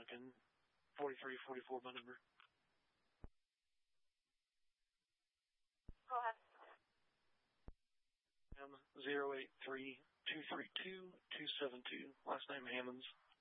Duncan. 4344 my number. Go ahead. 083232 272. Last name Hammonds.